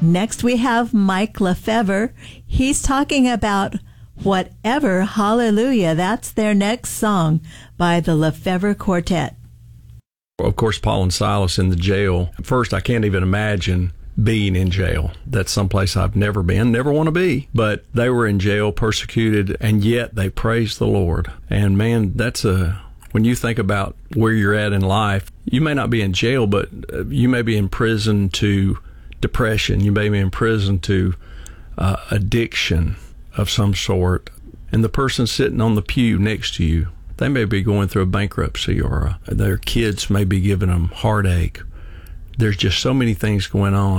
Next, we have Mike Lefevre. He's talking about Whatever, Hallelujah. That's their next song by the Lefevre Quartet. Of course, Paul and Silas in the jail. First, I can't even imagine being in jail. That's someplace I've never been, never want to be. But they were in jail, persecuted, and yet they praised the Lord. And man, when you think about where you're at in life, you may not be in jail, but you may be in prison to depression. You may be in prison to addiction of some sort. And the person sitting on the pew next to you, they may be going through a bankruptcy, or their kids may be giving them heartache. There's just so many things going on.